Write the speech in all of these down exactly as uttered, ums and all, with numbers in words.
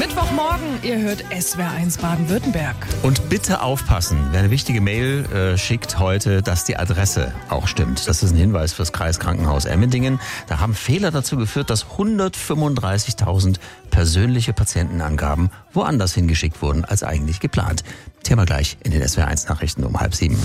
Mittwochmorgen, ihr hört S W R eins Baden-Württemberg. Und bitte aufpassen, wer eine wichtige Mail äh, schickt heute, dass die Adresse auch stimmt. Das ist ein Hinweis fürs Kreiskrankenhaus Emmendingen. Da haben Fehler dazu geführt, dass hundertfünfunddreißigtausend persönliche Patientenangaben woanders hingeschickt wurden als eigentlich geplant. Thema gleich in den S W R eins Nachrichten um halb sieben.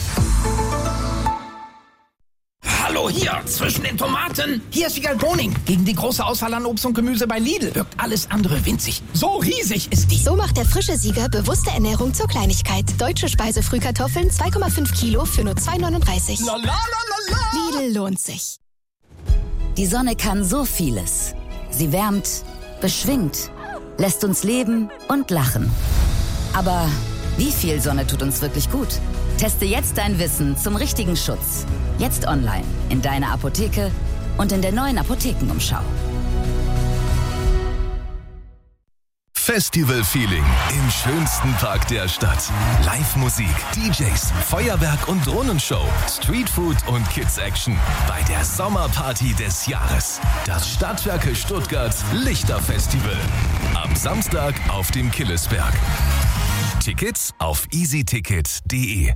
Hallo hier, zwischen den Tomaten. Hier ist Wiegald Boning. Gegen die große Auswahl an Obst und Gemüse bei Lidl wirkt alles andere winzig. So riesig ist die. So macht der frische Sieger bewusste Ernährung zur Kleinigkeit. Deutsche Speisefrühkartoffeln zwei Komma fünf Kilo für nur zwei neununddreißig. La, la, la, la, la. Lidl lohnt sich. Die Sonne kann so vieles. Sie wärmt, beschwingt, lässt uns leben und lachen. Aber wie viel Sonne tut uns wirklich gut? Teste jetzt dein Wissen zum richtigen Schutz. Jetzt online, in deiner Apotheke und in der neuen Apothekenumschau. Festival-Feeling im schönsten Park der Stadt. Live-Musik, D Js, Feuerwerk und Drohnenshow, Streetfood und Kids-Action bei der Sommerparty des Jahres. Das Stadtwerke Stuttgart Lichterfestival. Am Samstag auf dem Killesberg. Tickets auf easyticket punkt de.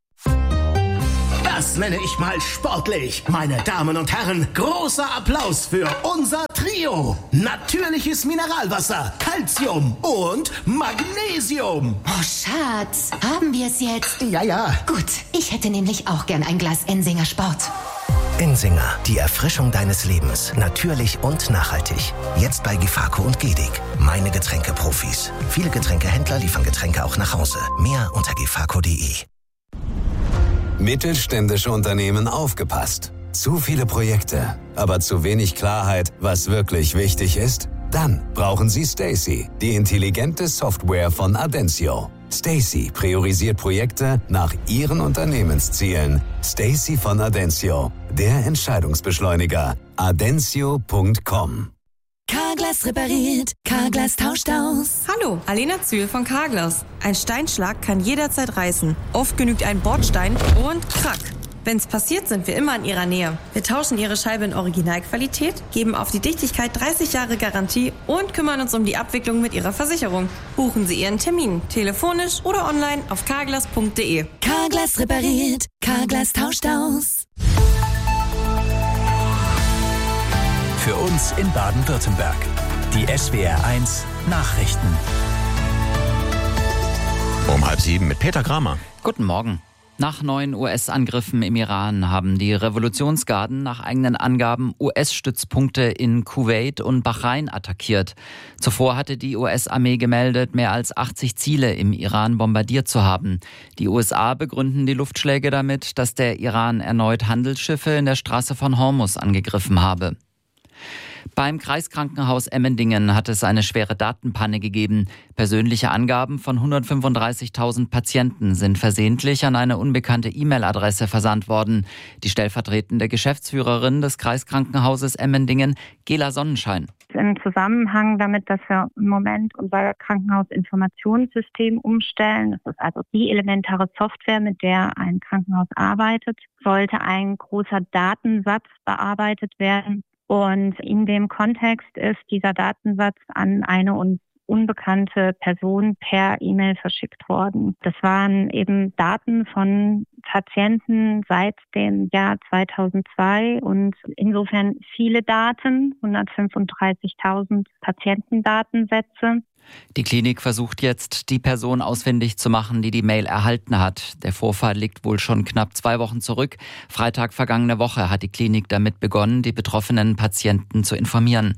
Das nenne ich mal sportlich. Meine Damen und Herren, großer Applaus für unser Trio. Natürliches Mineralwasser, Calcium und Magnesium. Oh, Schatz, haben wir es jetzt? Ja, ja. Gut, ich hätte nämlich auch gern ein Glas Ensinger Sport. Ensinger, die Erfrischung deines Lebens. Natürlich und nachhaltig. Jetzt bei Gefako und Gedig. Meine Getränkeprofis. Viele Getränkehändler liefern Getränke auch nach Hause. Mehr unter gefako punkt de. Mittelständische Unternehmen aufgepasst. Zu viele Projekte, aber zu wenig Klarheit, was wirklich wichtig ist? Dann brauchen Sie Stacy, die intelligente Software von Adensio. Stacy priorisiert Projekte nach Ihren Unternehmenszielen. Stacy von Adensio, der Entscheidungsbeschleuniger. adensio punkt com. Carglass repariert, Carglass tauscht aus. Hallo, Alena Zühl von Carglass. Ein Steinschlag kann jederzeit reißen. Oft genügt ein Bordstein und krack. Wenn's passiert, sind wir immer in Ihrer Nähe. Wir tauschen Ihre Scheibe in Originalqualität, geben auf die Dichtigkeit dreißig Jahre Garantie und kümmern uns um die Abwicklung mit Ihrer Versicherung. Buchen Sie Ihren Termin, telefonisch oder online auf carglass punkt de. Carglass repariert, Carglass tauscht aus. Für uns in Baden-Württemberg. Die S W R eins Nachrichten. Um halb sieben mit Peter Kramer. Guten Morgen. Nach neuen U S-Angriffen im Iran haben die Revolutionsgarden nach eigenen Angaben U S-Stützpunkte in Kuwait und Bahrain attackiert. Zuvor hatte die U S-Armee gemeldet, mehr als achtzig Ziele im Iran bombardiert zu haben. Die U S A begründen die Luftschläge damit, dass der Iran erneut Handelsschiffe in der Straße von Hormuz angegriffen habe. Beim Kreiskrankenhaus Emmendingen hat es eine schwere Datenpanne gegeben. Persönliche Angaben von hundertfünfunddreißigtausend Patienten sind versehentlich an eine unbekannte E-Mail-Adresse versandt worden. Die stellvertretende Geschäftsführerin des Kreiskrankenhauses Emmendingen, Gela Sonnenschein. Im Zusammenhang damit, dass wir im Moment unser Krankenhausinformationssystem umstellen, das ist also die elementare Software, mit der ein Krankenhaus arbeitet, sollte ein großer Datensatz bearbeitet werden. Und in dem Kontext ist dieser Datensatz an eine uns unbekannte Person per E-Mail verschickt worden. Das waren eben Daten von Patienten seit dem Jahr zweitausendzwei und insofern viele Daten, hundertfünfunddreißigtausend Patientendatensätze. Die Klinik versucht jetzt, die Person ausfindig zu machen, die die Mail erhalten hat. Der Vorfall liegt wohl schon knapp zwei Wochen zurück. Freitag vergangene Woche hat die Klinik damit begonnen, die betroffenen Patienten zu informieren.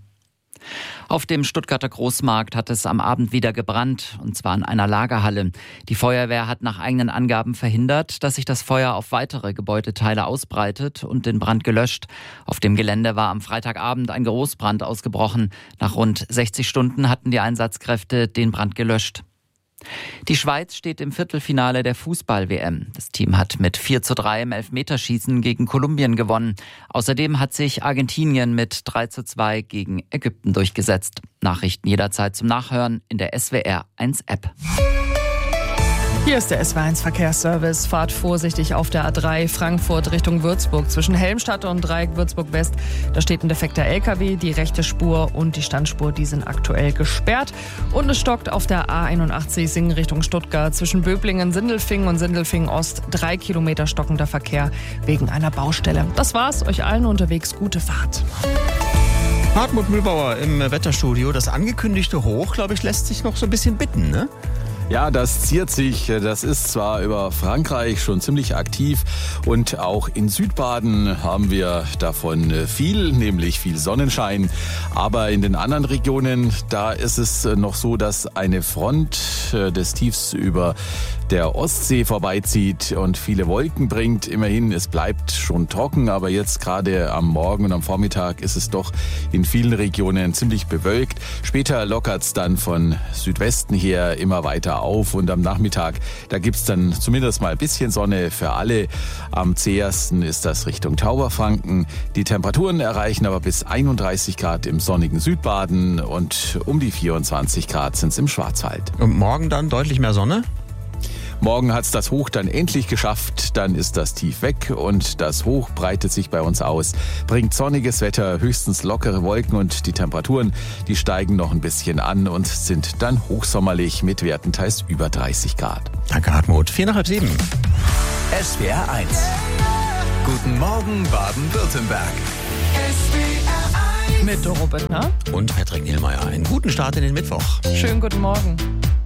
Auf dem Stuttgarter Großmarkt hat es am Abend wieder gebrannt, und zwar in einer Lagerhalle. Die Feuerwehr hat nach eigenen Angaben verhindert, dass sich das Feuer auf weitere Gebäudeteile ausbreitet und den Brand gelöscht. Auf dem Gelände war am Freitagabend ein Großbrand ausgebrochen. Nach rund sechzig Stunden hatten die Einsatzkräfte den Brand gelöscht. Die Schweiz steht im Viertelfinale der Fußball-W M. Das Team hat mit vier zu drei im Elfmeterschießen gegen Kolumbien gewonnen. Außerdem hat sich Argentinien mit drei zu zwei gegen Ägypten durchgesetzt. Nachrichten jederzeit zum Nachhören in der S W R eins App. Hier ist der S W R eins Verkehrsservice. Fahrt vorsichtig auf der A drei Frankfurt Richtung Würzburg. Zwischen Helmstadt und Dreieck Würzburg West, da steht ein defekter L K W. Die rechte Spur und die Standspur, die sind aktuell gesperrt. Und es stockt auf der A einundachtzig Singen Richtung Stuttgart. Zwischen Böblingen, Sindelfingen und Sindelfingen Ost drei Kilometer stockender Verkehr wegen einer Baustelle. Das war's. Euch allen unterwegs gute Fahrt. Hartmut Mühlbauer im Wetterstudio. Das angekündigte Hoch, glaube ich, lässt sich noch so ein bisschen bitten, ne? Ja, das ziert sich. Das ist zwar über Frankreich schon ziemlich aktiv und auch in Südbaden haben wir davon viel, nämlich viel Sonnenschein. Aber in den anderen Regionen, da ist es noch so, dass eine Front des Tiefs über der Ostsee vorbeizieht und viele Wolken bringt. Immerhin, es bleibt schon trocken, aber jetzt gerade am Morgen und am Vormittag ist es doch in vielen Regionen ziemlich bewölkt. Später lockert es dann von Südwesten her immer weiter auf und am Nachmittag, da gibt's dann zumindest mal ein bisschen Sonne für alle. Am zähesten ist das Richtung Tauberfranken. Die Temperaturen erreichen aber bis einunddreißig Grad im sonnigen Südbaden und um die vierundzwanzig Grad sind's im Schwarzwald. Und morgen dann deutlich mehr Sonne? Morgen hat's das Hoch dann endlich geschafft, dann ist das Tief weg und das Hoch breitet sich bei uns aus, bringt sonniges Wetter, höchstens lockere Wolken und die Temperaturen, die steigen noch ein bisschen an und sind dann hochsommerlich mit Werten teils über dreißig Grad. Danke, Hartmut. Vier nach halb sieben. S W R eins. Guten Morgen, Baden-Württemberg. Mit Doro Büttner und Patrick Nielmeier. Einen guten Start in den Mittwoch. Schönen guten Morgen.